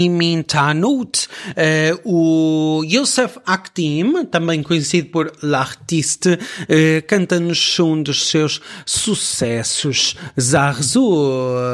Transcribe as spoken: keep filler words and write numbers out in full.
Min Tanut. Uh, o Youssef Akhtim, também conhecido por L'Artiste, uh, canta-nos um dos seus sucessos, Zarzur.